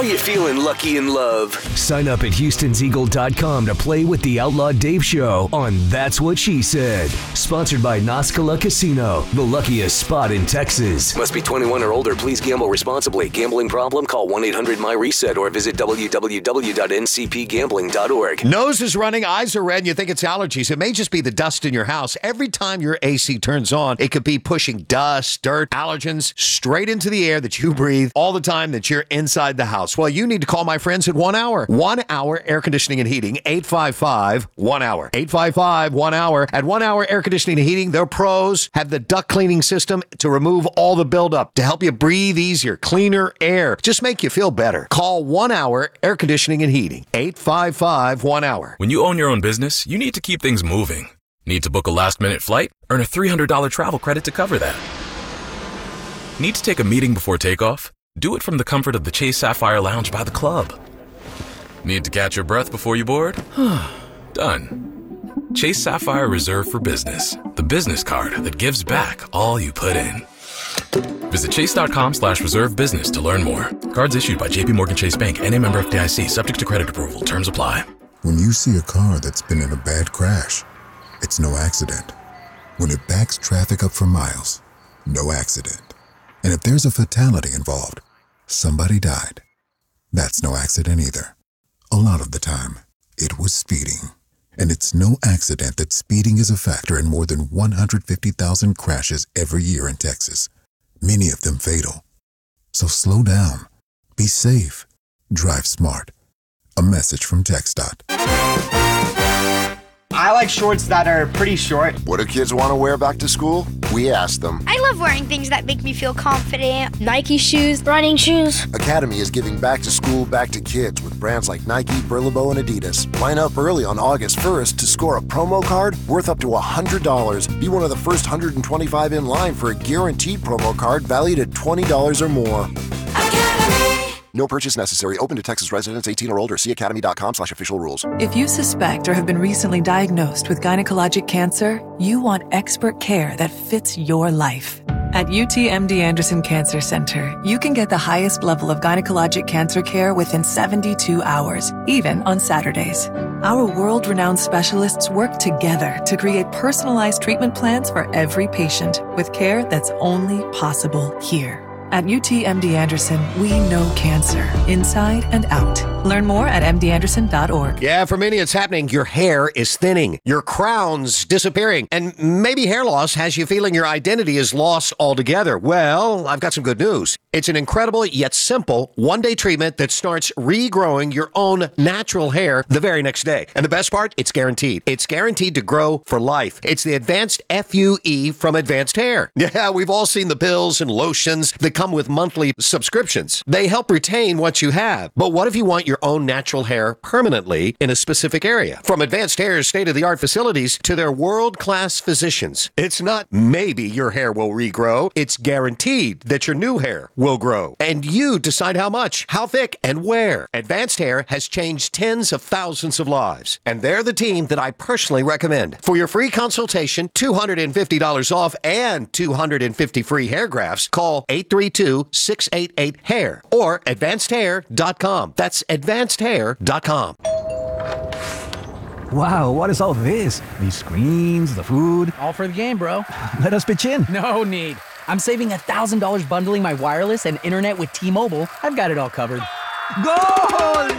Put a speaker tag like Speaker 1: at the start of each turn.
Speaker 1: Are you feeling lucky in love?
Speaker 2: Sign up at Houston'sEagle.com to play with the Outlaw Dave Show on That's What She Said. Sponsored by Nascala Casino, the luckiest spot in Texas.
Speaker 1: Must be 21 or older. Please gamble responsibly. Gambling problem? Call 1-800-MY-RESET or visit www.ncpgambling.org.
Speaker 3: Nose is running, eyes are red, and you think it's allergies. It may just be the dust in your house. Every time your AC turns on, it could be pushing dust, dirt, allergens straight into the air that you breathe all the time that you're inside the house. Well, you need to call my friends at 1 Hour. 1 Hour Air Conditioning and Heating, 855-1-HOUR. 855-1-HOUR. At 1 Hour Air Conditioning and Heating, their pros have the duct cleaning system to remove all the buildup, to help you breathe easier, cleaner air, just make you feel better. Call 1 Hour Air Conditioning and Heating, 855-1-HOUR.
Speaker 4: When you own your own business, you need to keep things moving. Need to book a last-minute flight? Earn a $300 travel credit to cover that. Need to take a meeting before takeoff? Do it from the comfort of the Chase Sapphire Lounge by the club. Need to catch your breath before you board? Done. Chase Sapphire Reserve for Business, the business card that gives back all you put in. Visit chase.com/reserve business to learn more. Cards issued by JPMorgan Chase Bank and a member FDIC, subject to credit approval. Terms apply.
Speaker 5: When you see a car that's been in a bad crash, it's no accident. When it backs traffic up for miles, no accident. And if there's a fatality involved, somebody died. That's no accident either. A lot of the time, it was speeding. And it's no accident that speeding is a factor in more than 150,000 crashes every year in Texas, many of them fatal. So slow down, be safe, drive smart. A message from TxDOT.
Speaker 6: I like shorts that are pretty short.
Speaker 7: What do kids want to wear back to school? We asked them.
Speaker 8: I love wearing things that make me feel confident. Nike shoes, running shoes.
Speaker 7: Academy is giving back to school back to kids with brands like Nike, Burlebo, and Adidas. Line up early on August 1st to score a promo card worth up to $100. Be one of the first 125 in line for a guaranteed promo card valued at $20 or more.
Speaker 8: Academy.
Speaker 7: No purchase necessary. Open to Texas residents 18 or older. See academy.com/official rules.
Speaker 9: If you suspect or have been recently diagnosed with gynecologic cancer, you want expert care that fits your life. At UTMD Anderson Cancer Center, you can get the highest level of gynecologic cancer care within 72 hours, even on Saturdays. Our world-renowned specialists work together to create personalized treatment plans for every patient with care that's only possible here. At UTMD Anderson, we know cancer inside and out. Learn more at mdanderson.org.
Speaker 3: Yeah, for many it's happening. Your hair is thinning, your crown's disappearing, and maybe hair loss has you feeling your identity is lost altogether. Well, I've got some good news. It's an incredible yet simple one-day treatment that starts regrowing your own natural hair the very next day. And the best part, it's guaranteed. It's guaranteed to grow for life. It's the Advanced FUE from Advanced Hair. Yeah, we've all seen the pills and lotions that come with monthly subscriptions. They help retain what you have. But what if you want your own natural hair permanently in a specific area? From Advanced Hair's state-of-the-art facilities to their world-class physicians, it's not maybe your hair will regrow. It's guaranteed that your new hair will grow. And you decide how much, how thick, and where. Advanced Hair has changed tens of thousands of lives. And they're the team that I personally recommend. For your free consultation, $250 off, and 250 free hair grafts, call 832-688-HAIR or advancedhair.com. That's advancedhair.com.
Speaker 10: Wow, what is all this? These screens, the food.
Speaker 11: All for the game, bro.
Speaker 10: Let us pitch in.
Speaker 11: No need. I'm saving $1,000 bundling my wireless and internet with T-Mobile. I've got it all covered.
Speaker 10: Goal!